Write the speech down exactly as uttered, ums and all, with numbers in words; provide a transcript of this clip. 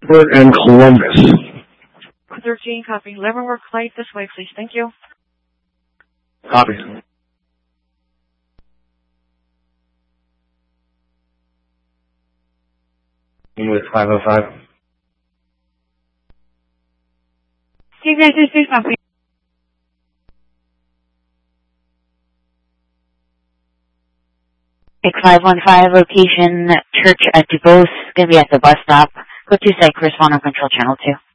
and Columbus. thirteen, copy. Leavenworth Light this way, please. Thank you. Copy. With five oh five. Copy. five one five, location Church at Dubose, going to be at the bus stop. Go to site correspondent control channel two.